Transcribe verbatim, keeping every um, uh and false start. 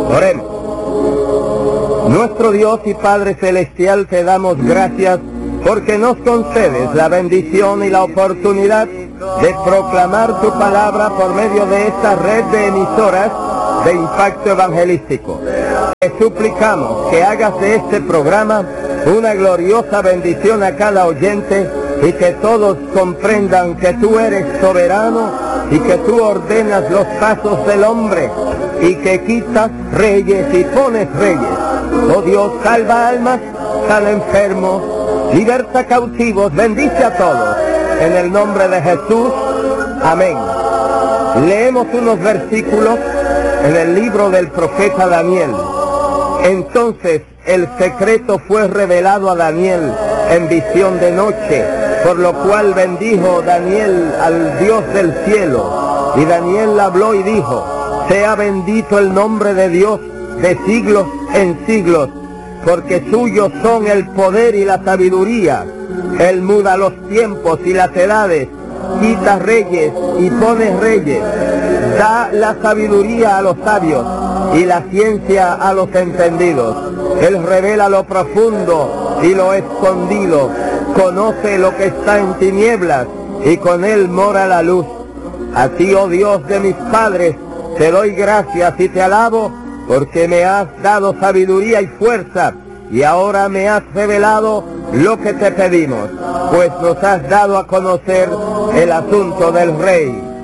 Oremos. Nuestro Dios y Padre Celestial, te damos gracias porque nos concedes la bendición y la oportunidad de proclamar tu palabra por medio de esta red de emisoras de impacto evangelístico. Te suplicamos que hagas de este programa una gloriosa bendición a cada oyente y que todos comprendan que tú eres soberano y que tú ordenas los pasos del hombre y que quitas reyes y pones reyes. Oh Dios, salva almas, sana enfermos, liberta cautivos, bendice a todos. En el nombre de Jesús, amén. Leemos unos versículos en el libro del profeta Daniel. Entonces el secreto fue revelado a Daniel en visión de noche, por lo cual bendijo Daniel al Dios del cielo. Y Daniel habló y dijo: sea bendito el nombre de Dios de siglos en siglos, porque suyos son el poder y la sabiduría. Él muda los tiempos y las edades, quita reyes y pone reyes, da la sabiduría a los sabios y la ciencia a los entendidos. Él revela lo profundo y lo escondido, conoce lo que está en tinieblas y con él mora la luz. A ti, oh Dios de mis padres, te doy gracias y te alabo, porque me has dado sabiduría y fuerza, y ahora me has revelado lo que te pedimos, pues nos has dado a conocer el asunto del Rey.